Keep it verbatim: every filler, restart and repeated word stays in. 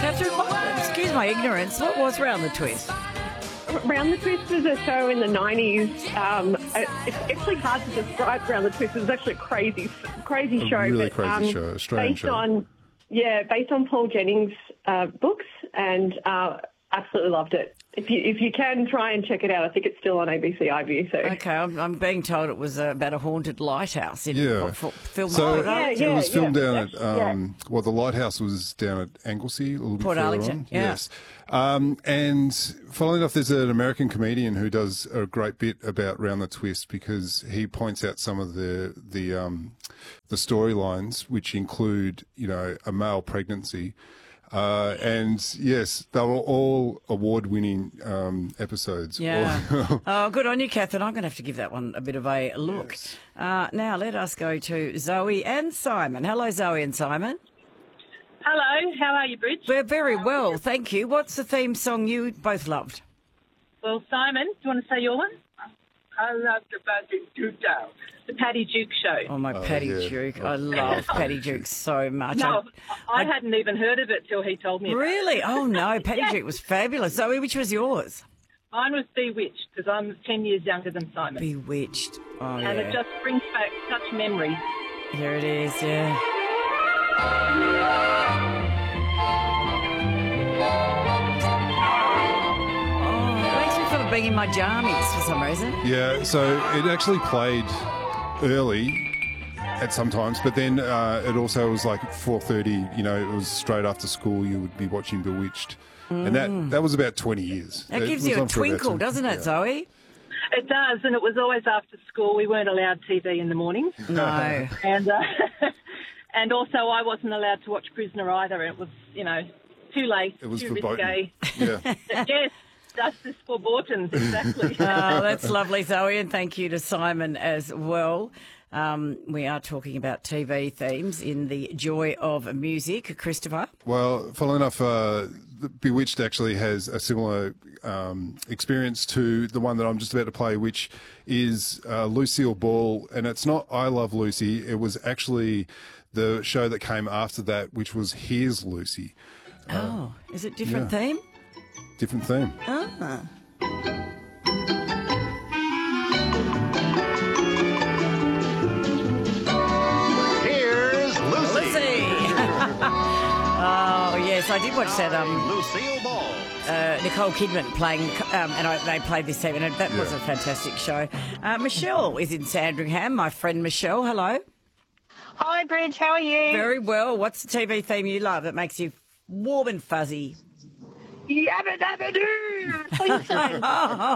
Catherine, what, excuse my ignorance, what was Round the Twist? Round the Twist was a show in the nineties. Um, it- it's actually hard to describe Round the Twist. It was actually a crazy, crazy A show. really but, crazy um, show, Australian based show. on, yeah, based on Paul Jennings' uh, books, and uh, absolutely loved it. If you if you can try and check it out, I think it's still on A B C iView. So Okay, I'm, I'm being told it was uh, about a haunted lighthouse in Yeah. what, f- film. So Port Yeah, it yeah, was filmed yeah, down yeah, at, um, well, the lighthouse was down at Anglesey, a little bit Port further Arlington, on. yeah. Yes. Um, and funnily enough, there's an American comedian who does a great bit about Round the Twist because he points out some of the the um, the storylines, which include, you know, a male pregnancy. Uh, and yes, they were all award-winning um, episodes. Yeah. Oh, good on you, Catherine. I'm going to have to give that one a bit of a look. Yes. Uh, now, let us go to Zoe and Simon. Hello, Zoe and Simon. Hello, how are you, Bridge? We're very well, thank you. What's the theme song you both loved? Well, Simon, do you want to say your one? I love the Paddy Duke Down. The Paddy Duke Show. Oh, my Paddy yeah. Duke. I love Paddy Duke so much. no, I, I, I- hadn't even heard of it till he told me about Really? it. Oh, no. Paddy Duke was fabulous. Zoe, which was yours? Mine was Bewitched, because I'm ten years younger than Simon. Bewitched. Oh, and yeah. it just brings back such memories. Here it is, yeah. Oh, it makes me feel like being in my jammies for some reason. Yeah, so it actually played early at some times, but then uh, it also was like four thirty, you know, it was straight after school, you would be watching Bewitched. And that, that was about twenty years. That It gives was you a on for about twinkle, some- doesn't it, yeah. Zoe? It does, and it was always after school. We weren't allowed T V in the mornings. No. And uh, and also I wasn't allowed to watch Prisoner either. It was, you know, too late, It was too verboten. risque. Yeah. Yes, justice for Bortons, exactly. Oh, that's lovely, Zoe, and thank you to Simon as well. Um, we are talking about T V themes in the joy of music. Christopher? Well, funnily enough, uh, the Bewitched actually has a similar um, experience to the one that I'm just about to play, which is uh, Lucille Ball. And it's not I Love Lucy. It was actually the show that came after that, which was Here's Lucy. Oh, is it different yeah. theme? Different theme. Ah. Here's Lucy. Lucy! Oh, yes, I did watch that. Um, Lucille Ball. uh, Nicole Kidman playing, um, and I, they played this theme, and that was a fantastic show. Uh, Michelle is in Sandringham, my friend Michelle. Hello. Hi, Bridge. How are you? Very well. What's the T V theme you love that makes you warm and fuzzy? Yabba dabba doo. Flintstones. Oh,